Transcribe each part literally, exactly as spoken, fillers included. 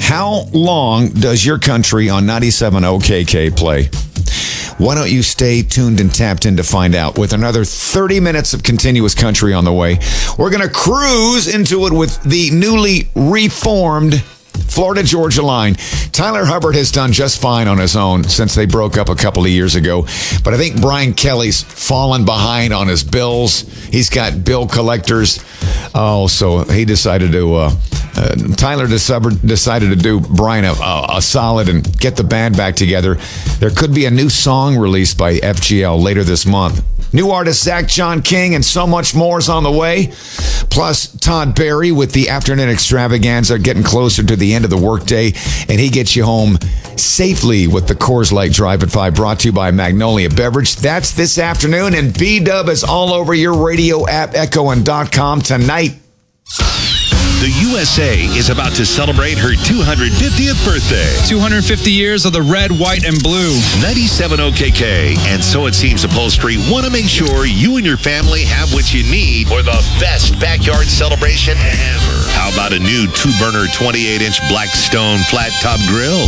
How long does your country on ninety-seven O K K play? Why don't you stay tuned and tapped in to find out? With another thirty minutes of continuous country on the way, we're going to cruise into it with the newly reformed Florida-Georgia line. Tyler Hubbard has done just fine on his own since they broke up a couple of years ago. But I think Brian Kelly's fallen behind on his bills. He's got bill collectors. Oh, so he decided to, uh, uh, Tyler decided, decided to do Brian a, a, a solid and get the band back together. There could be a new song released by F G L later this month. New artist Zach John King and so much more is on the way. Plus, Todd Berry with the afternoon extravaganza, getting closer to the end of the workday, and he gets you home safely with the Coors Light Drive at five, brought to you by Magnolia Beverage. That's this afternoon, and B-Dub is all over your radio app, echo and dot com tonight. The U S A is about to celebrate her two hundred fiftieth birthday. two hundred fifty years of the red, white, and blue. ninety-seven O K K and So It Seems Upholstery want to make sure you and your family have what you need for the best backyard celebration ever. How about a new two-burner twenty-eight inch Blackstone flat-top grill?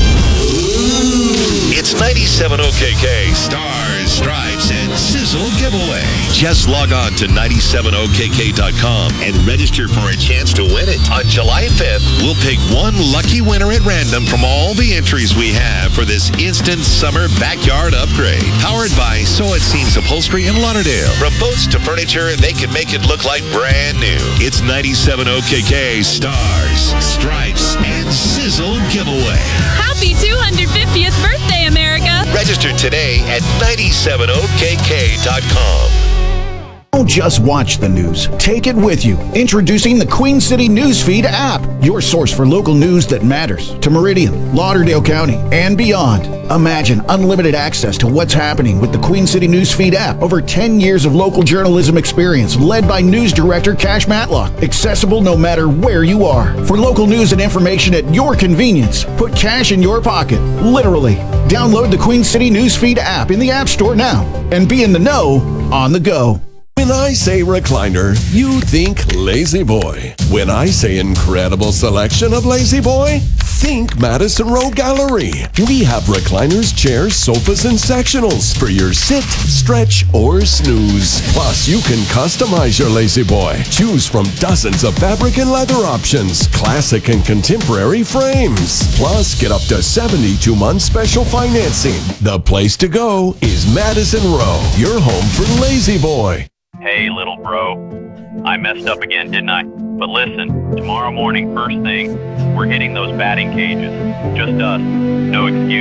It's ninety-seven O K K Stars, Stripes, and Sizzle giveaway. Just log on to ninety-seven O K K dot com and register for a chance to win it. On July fifth, we'll pick one lucky winner at random from all the entries we have for this instant summer backyard upgrade. Powered by So It Seems Upholstery in Lauderdale. From boats to furniture, they can make it look like brand new. It's ninety-seven O K K Stars, Stripes, and Sizzle giveaway. Happy two hundred fiftieth birthday, America! Register today at ninety-seven O K K dot com. Don't just watch the news. Take it with you. Introducing the Queen City Newsfeed app, your source for local news that matters to Meridian, Lauderdale County, and beyond. Imagine unlimited access to what's happening with the Queen City Newsfeed app. Over ten years of local journalism experience led by news director Cash Matlock. Accessible no matter where you are. For local news and information at your convenience, put cash in your pocket, literally. Download the Queen City Newsfeed app in the App Store now and be in the know on the go. When I say recliner, you think Lazy Boy. When I say incredible selection of Lazy Boy, think Madison Row Gallery. We have recliners, chairs, sofas, and sectionals for your sit, stretch, or snooze. Plus, you can customize your Lazy Boy. Choose from dozens of fabric and leather options, classic and contemporary frames. Plus, get up to seventy-two months special financing. The place to go is Madison Row, your home for Lazy Boy. Hey, little bro. I messed up again, didn't I? But listen, tomorrow morning, first thing, we're hitting those batting cages. Just us. No excuse.